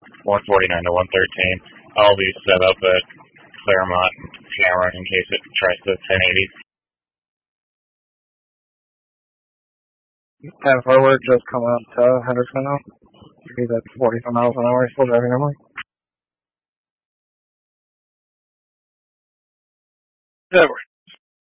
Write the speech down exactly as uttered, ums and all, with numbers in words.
one forty-nine to one thirteen. I'll be set up at Claremont Cameron in case it tries to ten eighty. And forward, just come out to Henderson now. He's at forty-five miles an hour, still driving normally. Edward.